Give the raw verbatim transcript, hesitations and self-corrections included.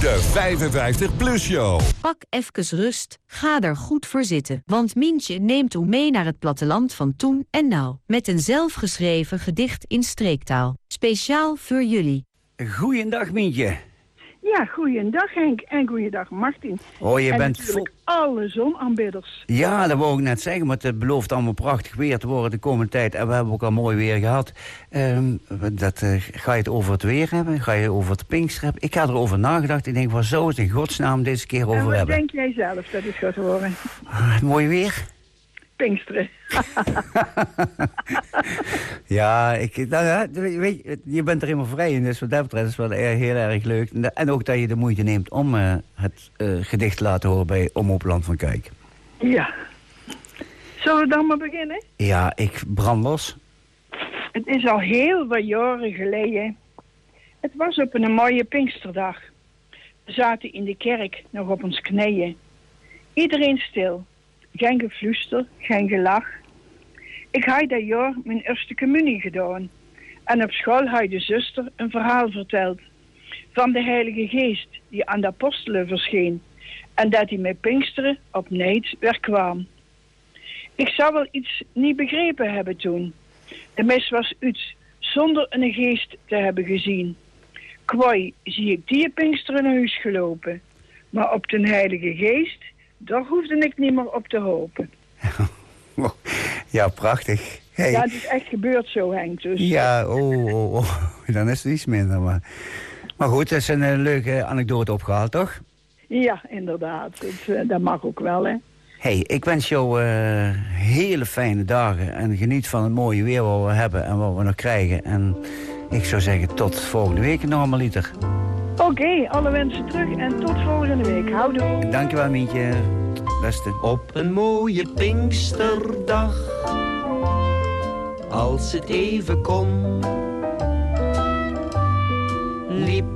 De vijfenvijftig plus show. Pak even rust, ga er goed voor zitten. Want Mientje neemt u mee naar het platteland van toen en nou. Met een zelfgeschreven gedicht in streektaal. Speciaal voor jullie. Goeiedag, Mientje. Ja, goeiedag Henk en goeiedag Martin. Oh, je en bent natuurlijk alle zonaanbidders. Ja, dat wou ik net zeggen, maar het belooft allemaal prachtig weer te worden de komende tijd. En we hebben ook al mooi weer gehad. Um, dat, uh, ga je het over het weer hebben? Ga je het over het Pinkster hebben? Ik had erover nagedacht. Ik denk, waar zou het in godsnaam deze keer over en wat hebben? denk jij zelf dat het gaat horen? Ah, het mooie weer? Pinksteren. Ja, ik, nou ja, weet je, je bent er helemaal vrij in, dus wat dat betreft is het wel erg, heel erg leuk. En ook dat je de moeite neemt om uh, het uh, gedicht te laten horen bij Omroep Land van Kuik. Ja. Zullen we dan maar beginnen? Ja, ik brand los. Het is al heel wat jaren geleden. Het was op een mooie Pinksterdag. We zaten in de kerk nog op ons knieën. Iedereen stil. Geen gefluister, geen gelach. Ik had dat jaar mijn eerste communie gedaan. En op school had de zuster een verhaal verteld. Van de Heilige Geest die aan de apostelen verscheen. En dat hij met Pinksteren op niets weer kwam. Ik zou wel iets niet begrepen hebben toen. De mis was iets zonder een geest te hebben gezien. Kwai zie ik die Pinksteren naar huis gelopen. Maar op de Heilige Geest, daar hoefde ik niet meer op te hopen. Ja, prachtig. Hey. Ja, het is echt gebeurd zo, Henk. Dus. Ja, oh, oh, oh, dan is het iets minder. Maar, maar goed, dat is een uh, leuke anekdote opgehaald, toch? Ja, inderdaad. Het, uh, dat mag ook wel, hè. Hey, ik wens jou uh, hele fijne dagen. En geniet van het mooie weer wat we hebben en wat we nog krijgen. En ik zou zeggen, tot volgende week normaliter. Oké, okay, alle wensen terug en tot volgende week. Houdoe. Dankjewel, Mientje. Beste. Op een mooie Pinksterdag, als het even kon, liep